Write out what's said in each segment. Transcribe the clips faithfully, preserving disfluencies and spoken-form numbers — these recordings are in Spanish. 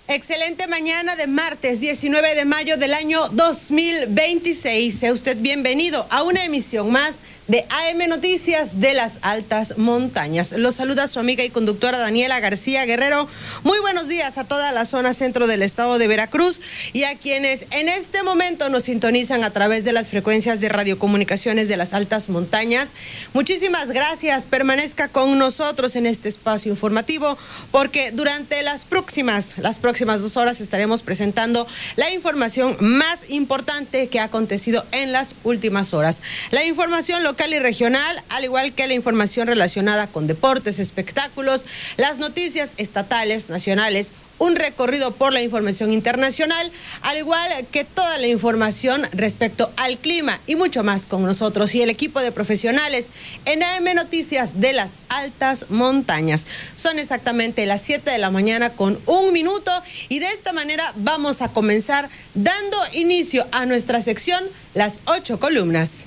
Excelente mañana de martes diecinueve de mayo del año dos mil veintiséis. Sea usted bienvenido a una emisión más de A M Noticias de las Altas Montañas. Los saluda su amiga y conductora Daniela García Guerrero. Muy buenos días a toda la zona centro del estado de Veracruz y a quienes en este momento nos sintonizan a través de las frecuencias de radiocomunicaciones de las Altas Montañas. Muchísimas gracias. Permanezca con nosotros en este espacio informativo porque durante las próximas, las próximas dos horas estaremos presentando la información más importante que ha acontecido en las últimas horas. La información local y regional, al igual que la información relacionada con deportes, espectáculos, las noticias estatales, nacionales, un recorrido por la información internacional, al igual que toda la información respecto al clima y mucho más con nosotros y el equipo de profesionales en A M Noticias de las Altas Montañas. Son exactamente las siete de la mañana con un minuto y de esta manera vamos a comenzar dando inicio a nuestra sección Las Ocho Columnas.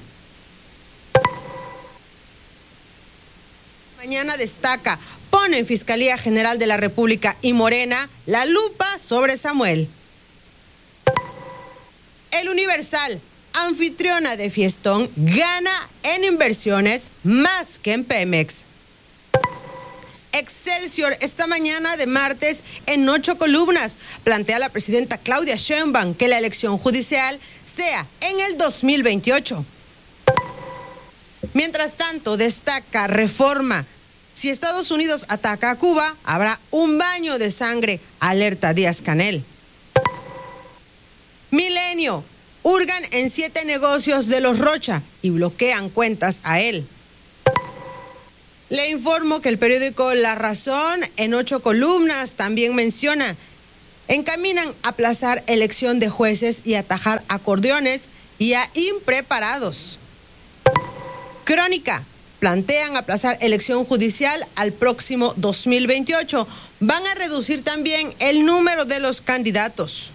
Mañana destaca, pone en Fiscalía General de la República y Morena la lupa sobre Samuel. El Universal, anfitriona de fiestón, gana en inversiones más que en Pemex. Excelsior, esta mañana de martes en ocho columnas, plantea la presidenta Claudia Sheinbaum que la elección judicial sea en el dos mil veintiocho. Mientras tanto, destaca Reforma. Si Estados Unidos ataca a Cuba, habrá un baño de sangre, alerta Díaz-Canel. Milenio. Hurgan en siete negocios de los Rocha y bloquean cuentas a él. Le informo que el periódico La Razón, en ocho columnas, también menciona: encaminan a aplazar elección de jueces y atajar acordeones y a impreparados. Crónica, plantean aplazar elección judicial al próximo dos mil veintiocho. Van a reducir también el número de los candidatos.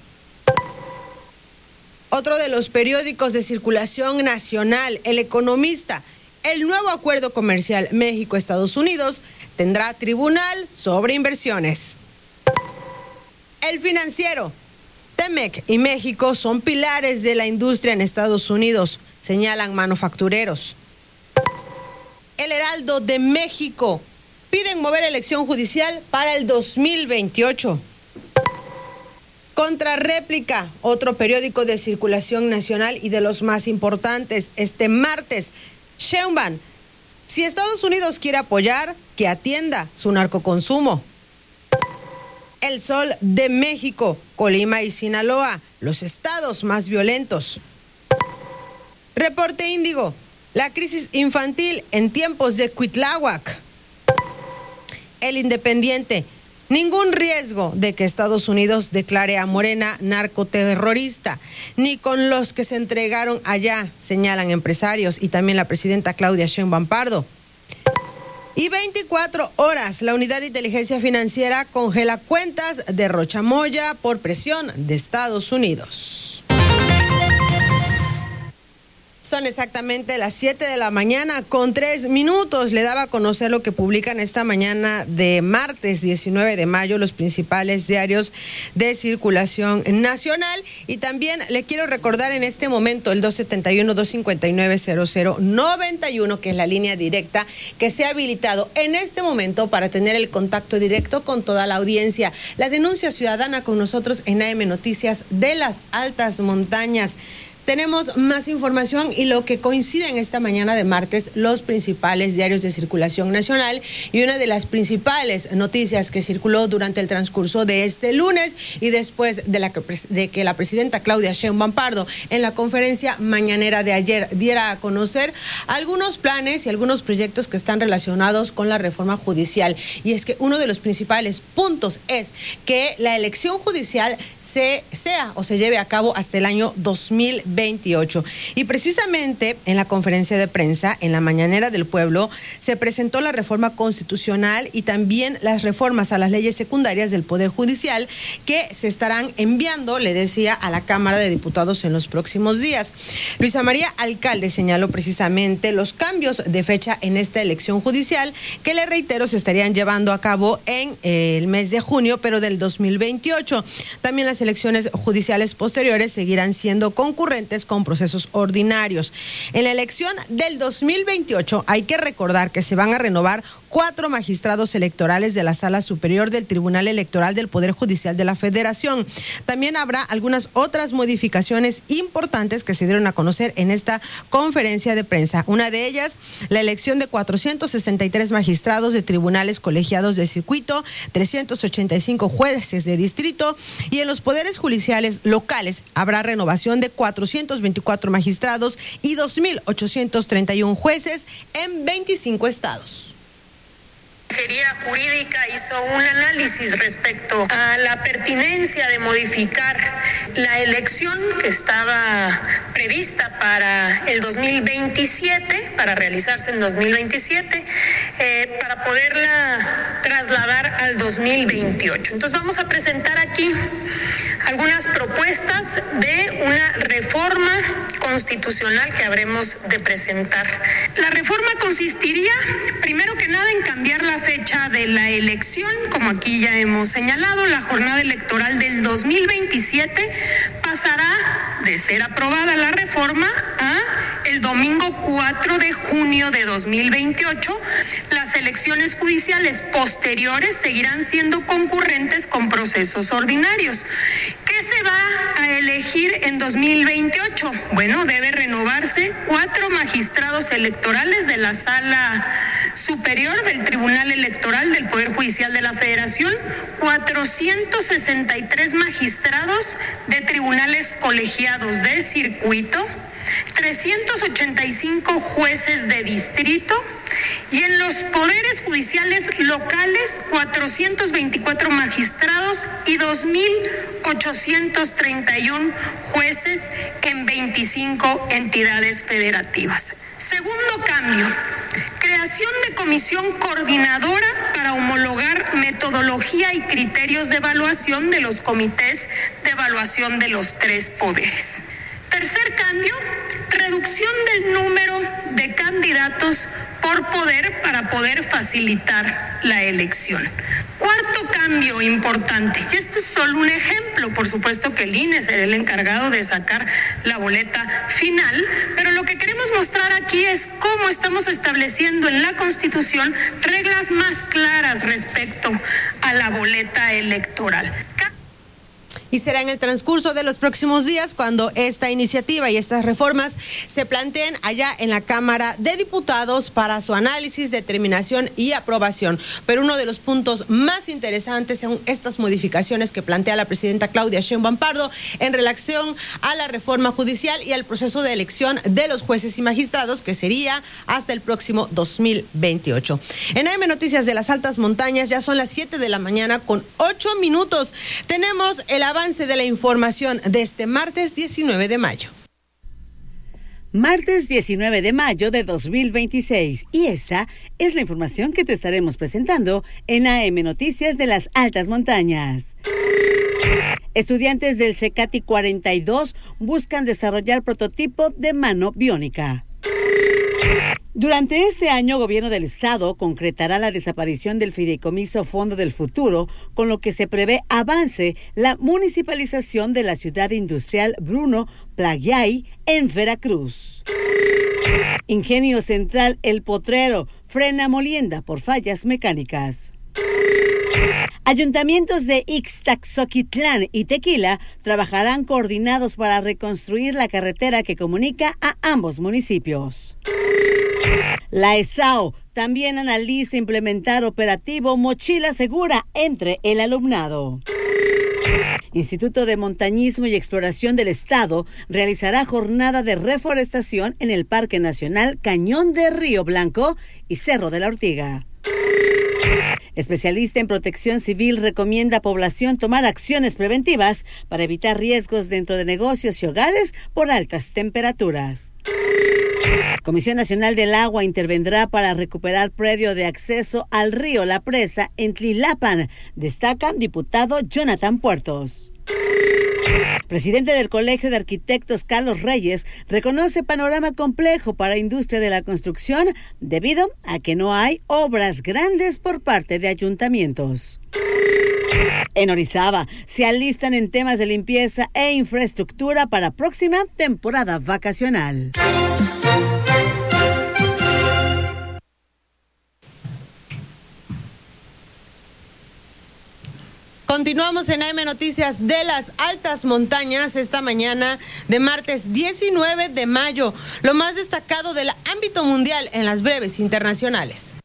Otro de los periódicos de circulación nacional, El Economista, el nuevo acuerdo comercial México-Estados Unidos tendrá tribunal sobre inversiones. El Financiero, Temec y México son pilares de la industria en Estados Unidos, señalan manufactureros. El Heraldo de México, piden mover elección judicial para el dos mil veintiocho. Contrarréplica, otro periódico de circulación nacional y de los más importantes, este martes, Sheinbaum, si Estados Unidos quiere apoyar, que atienda su narcoconsumo. El Sol de México, Colima y Sinaloa, los estados más violentos. Reporte Índigo, la crisis infantil en tiempos de Cuitláhuac. El Independiente, ningún riesgo de que Estados Unidos declare a Morena narcoterrorista, ni con los que se entregaron allá, señalan empresarios y también la presidenta Claudia Sheinbaum Pardo. Y veinticuatro horas, la Unidad de Inteligencia Financiera congela cuentas de Rocha Moya por presión de Estados Unidos. Son exactamente las siete de la mañana con tres minutos. Le daba a conocer lo que publican esta mañana de martes diecinueve de mayo los principales diarios de circulación nacional. Y también le quiero recordar en este momento el dos siete uno, dos cinco nueve, cero cero nueve uno, que es la línea directa que se ha habilitado en este momento para tener el contacto directo con toda la audiencia. La denuncia ciudadana con nosotros en A M Noticias de las Altas Montañas. Tenemos más información y lo que coincide en esta mañana de martes, los principales diarios de circulación nacional y una de las principales noticias que circuló durante el transcurso de este lunes y después de, la que, de que la presidenta Claudia Sheinbaum Pardo en la conferencia mañanera de ayer diera a conocer algunos planes y algunos proyectos que están relacionados con la reforma judicial. Y es que uno de los principales puntos es que la elección judicial se, sea o se lleve a cabo hasta el año dos mil veinte. veintiocho. Y precisamente en la conferencia de prensa, en la mañanera del pueblo, se presentó la reforma constitucional y también las reformas a las leyes secundarias del Poder Judicial que se estarán enviando, le decía, a la Cámara de Diputados en los próximos días. Luisa María Alcalde señaló precisamente los cambios de fecha en esta elección judicial que, le reitero, se estarían llevando a cabo en eh, el mes de junio, pero del dos mil veintiocho. También las elecciones judiciales posteriores seguirán siendo concurrentes con procesos ordinarios. En la elección del dos mil veintiocho hay que recordar que se van a renovar cuatro magistrados electorales de la Sala Superior del Tribunal Electoral del Poder Judicial de la Federación. También habrá algunas otras modificaciones importantes que se dieron a conocer en esta conferencia de prensa. Una de ellas, la elección de cuatrocientos sesenta y tres magistrados de tribunales colegiados de circuito, trescientos ochenta y cinco jueces de distrito, y en los poderes judiciales locales habrá renovación de cuatrocientos veinticuatro magistrados y dos mil ochocientos treinta y uno jueces en veinticinco estados. La Consejería Jurídica hizo un análisis respecto a la pertinencia de modificar la elección que estaba prevista para el dos mil veintisiete, para realizarse en dos mil veintisiete, eh, para poderla trasladar al dos mil veintiocho. Entonces vamos a presentar aquí algunas propuestas de una reforma constitucional que habremos de presentar. La reforma consistiría, primero que nada, en cambiar la fecha de la elección, como aquí ya hemos señalado. La jornada electoral del dos mil veintisiete pasará, de ser aprobada la reforma, a el domingo cuatro de junio de dos mil veintiocho. Las elecciones judiciales posteriores seguirán siendo concurrentes con procesos ordinarios. ¿Qué se va a elegir en dos mil veintiocho? Bueno, debe renovarse cuatro magistrados electorales de la Sala Superior del Tribunal Electoral del Poder Judicial de la Federación, cuatrocientos sesenta y tres magistrados de tribunales colegiados de circuito, trescientos ochenta y cinco jueces de distrito, y en los poderes judiciales locales cuatrocientos veinticuatro magistrados y dos mil ochocientos treinta y uno jueces en veinticinco entidades federativas. Segundo cambio, creación de comisión coordinadora para homologar metodología y criterios de evaluación de los comités de evaluación de los tres poderes. Tercer cambio, reducción del número de candidatos por poder para poder facilitar la elección. Cuarto cambio importante, y esto es solo un ejemplo, por supuesto que el I N E será el encargado de sacar la boleta final, pero lo que queremos mostrar aquí es cómo estamos estableciendo en la Constitución reglas más claras respecto a la boleta electoral. Y será en el transcurso de los próximos días cuando esta iniciativa y estas reformas se planteen allá en la Cámara de Diputados para su análisis, determinación y aprobación. Pero uno de los puntos más interesantes son estas modificaciones que plantea la presidenta Claudia Sheinbaum Pardo en relación a la reforma judicial y al proceso de elección de los jueces y magistrados, que sería hasta el próximo dos mil veintiocho. En A M Noticias de las Altas Montañas ya son las siete de la mañana con ocho minutos. Tenemos el avance de la información de este martes diecinueve de mayo. Martes diecinueve de mayo de dos mil veintiséis, y esta es la información que te estaremos presentando en A M Noticias de las Altas Montañas. Estudiantes del CECATI cuarenta y dos buscan desarrollar prototipo de mano biónica. Durante este año, Gobierno del Estado concretará la desaparición del Fideicomiso Fondo del Futuro, con lo que se prevé avance la municipalización de la ciudad industrial Bruno Plaguiay en Veracruz. Ingenio Central El Potrero frena molienda por fallas mecánicas. Ayuntamientos de Ixtaxoquitlán y Tequila trabajarán coordinados para reconstruir la carretera que comunica a ambos municipios. La ESAO también analiza implementar operativo Mochila Segura entre el alumnado. Instituto de Montañismo y Exploración del Estado realizará jornada de reforestación en el Parque Nacional Cañón de Río Blanco y Cerro de la Ortiga. Especialista en protección civil recomienda a población tomar acciones preventivas para evitar riesgos dentro de negocios y hogares por altas temperaturas. Comisión Nacional del Agua intervendrá para recuperar predio de acceso al río La Presa en Tlilapan, destaca diputado Jonathan Puertos. Presidente del Colegio de Arquitectos Carlos Reyes reconoce panorama complejo para industria de la construcción debido a que no hay obras grandes por parte de ayuntamientos. En Orizaba se alistan en temas de limpieza e infraestructura para próxima temporada vacacional. Continuamos en A M Noticias de las Altas Montañas esta mañana de martes diecinueve de mayo. Lo más destacado del ámbito mundial en las breves internacionales.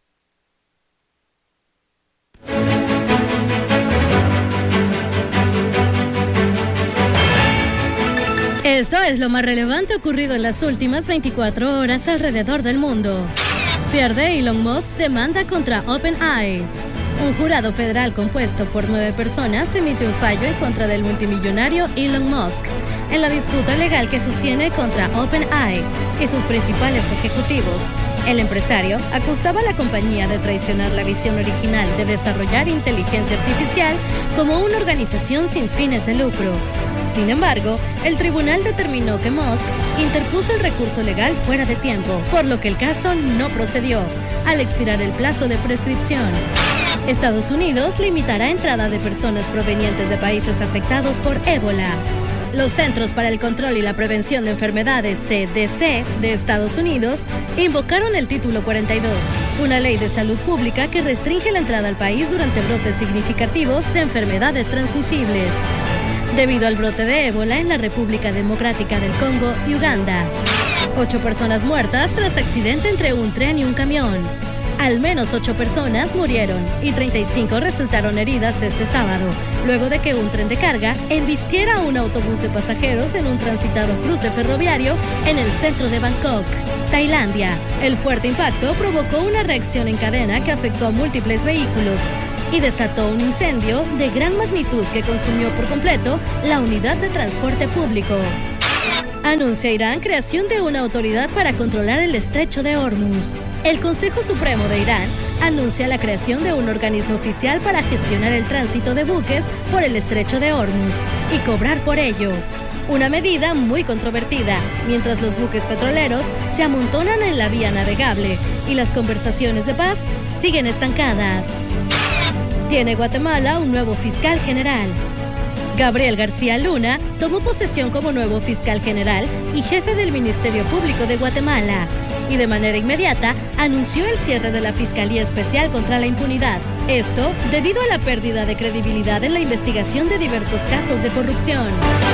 Esto es lo más relevante ocurrido en las últimas veinticuatro horas alrededor del mundo. Pierde Elon Musk demanda contra OpenAI. Un jurado federal compuesto por nueve personas emite un fallo en contra del multimillonario Elon Musk en la disputa legal que sostiene contra OpenAI y sus principales ejecutivos. El empresario acusaba a la compañía de traicionar la visión original de desarrollar inteligencia artificial como una organización sin fines de lucro. Sin embargo, el tribunal determinó que Musk interpuso el recurso legal fuera de tiempo, por lo que el caso no procedió, al expirar el plazo de prescripción. Estados Unidos limitará entrada de personas provenientes de países afectados por ébola. Los Centros para el Control y la Prevención de Enfermedades, C D C, de Estados Unidos, invocaron el Título cuarenta y dos, una ley de salud pública que restringe la entrada al país durante brotes significativos de enfermedades transmisibles, debido al brote de ébola en la República Democrática del Congo y Uganda. Ocho personas muertas tras accidente entre un tren y un camión. Al menos ocho personas murieron y treinta y cinco resultaron heridas este sábado, luego de que un tren de carga embistiera a un autobús de pasajeros en un transitado cruce ferroviario en el centro de Bangkok, Tailandia. El fuerte impacto provocó una reacción en cadena que afectó a múltiples vehículos y desató un incendio de gran magnitud que consumió por completo la unidad de transporte público. Anuncia Irán creación de una autoridad para controlar el estrecho de Hormuz. El Consejo Supremo de Irán anuncia la creación de un organismo oficial para gestionar el tránsito de buques por el estrecho de Hormuz y cobrar por ello. Una medida muy controvertida, mientras los buques petroleros se amontonan en la vía navegable y las conversaciones de paz siguen estancadas. Tiene Guatemala un nuevo fiscal general. Gabriel García Luna tomó posesión como nuevo fiscal general y jefe del Ministerio Público de Guatemala, y de manera inmediata anunció el cierre de la Fiscalía Especial contra la Impunidad. Esto debido a la pérdida de credibilidad en la investigación de diversos casos de corrupción.